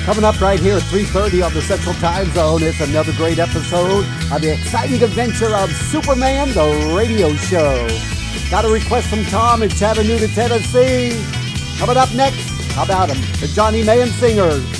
Coming up right here at 3:30 on the Central Time Zone, it's another great episode of the exciting adventure of Superman, the radio show. Got a request from Tom in Chattanooga, Tennessee. Coming up next, how about him? The Johnny Mayen Singers.